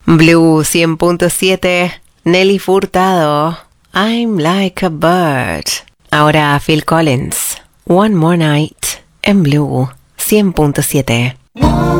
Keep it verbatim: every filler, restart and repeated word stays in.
Blue cien punto siete, Nelly Furtado, I'm like a bird. Ahora Phil Collins, One More Night, en Blue cien punto siete.